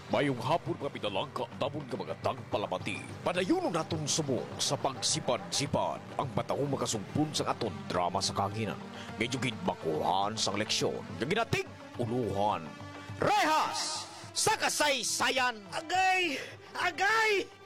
Mayong hapon nga pinalangka damon nga mga tagpalamati. Padayon naton subong sa pagsipad-sipad ang batahong makasumpun sa aton drama sa kanginan. Medyo ginbakuhan sang leksyon nga ginatig uluhan. Rehas! Sa kasaysayan! Agay! Agay!